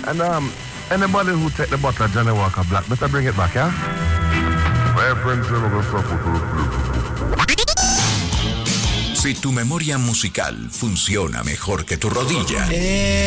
And anybody who take the bottle of Johnny Walker Black, better bring it back, yeah? My friends never gonna suffer for Si tu memoria musical funciona mejor que tu rodilla,